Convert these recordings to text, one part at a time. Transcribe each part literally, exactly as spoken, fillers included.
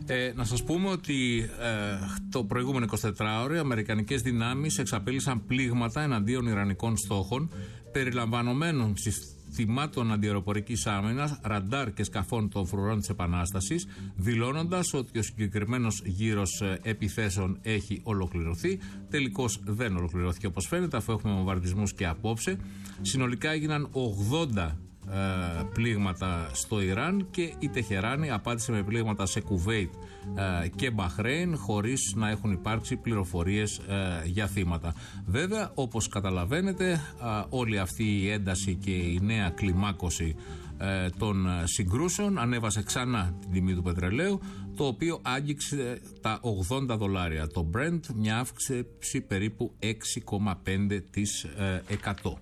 Ε, να σας πούμε ότι ε, το προηγούμενο εικοσιτετράωρο οι αμερικανικές δυνάμεις εξαπέλυσαν πλήγματα εναντίον ιρανικών στόχων, περιλαμβανομένων συστημάτων αντιαεροπορικής άμυνας, ραντάρ και σκαφών των φρουρών της Επανάστασης, δηλώνοντας ότι ο συγκεκριμένος γύρος επιθέσεων έχει ολοκληρωθεί. Τελικώς δεν ολοκληρώθηκε όπως φαίνεται, αφού έχουμε βομβαρδισμούς και απόψε. Συνολικά έγιναν ογδόντα Ε, πλήγματα στο Ιράν και η Τεχεράνη απάντησε με πλήγματα σε Κουβέιτ ε, και Μπαχρέιν, χωρίς να έχουν υπάρξει πληροφορίες ε, για θύματα. Βέβαια, όπως καταλαβαίνετε, ε, όλη αυτή η ένταση και η νέα κλιμάκωση ε, των συγκρούσεων ανέβασε ξανά την τιμή του πετρελαίου, το οποίο άγγιξε τα ογδόντα δολάρια. Το Brent, μια αύξηση περίπου έξι κόμμα πέντε τοις εκατό.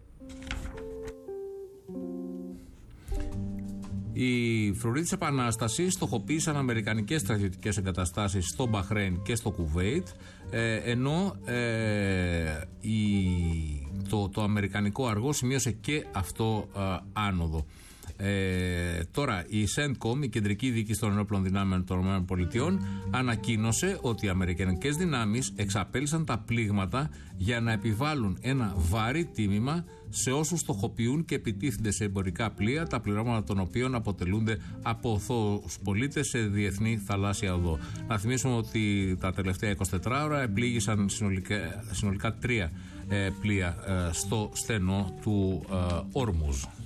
Οι φρουροί της Επανάστασης στοχοποίησαν αμερικανικές στρατιωτικές εγκαταστάσεις στο Μπαχρέιν και στο Κουβέιτ, ε, ενώ ε, η, το, το αμερικανικό αργό σημείωσε και αυτό ε, άνοδο. Ε, τώρα η CENTCOM, η Κεντρική Διοίκηση των Ενόπλων Δυνάμεων των ΗΠΑ, ανακοίνωσε ότι οι αμερικανικές δυνάμεις εξαπέλυσαν τα πλήγματα για να επιβάλλουν ένα βαρύ τίμημα σε όσους στοχοποιούν και επιτίθενται σε εμπορικά πλοία, τα πληρώματα των οποίων αποτελούνται από αθώους πολίτες σε διεθνή θαλάσσια οδό. Να θυμίσουμε ότι τα τελευταία εικοσιτετρά ώρα επλήγησαν συνολικά, συνολικά τρία ε, πλοία ε, στο στενό του ε, Ορμούζ.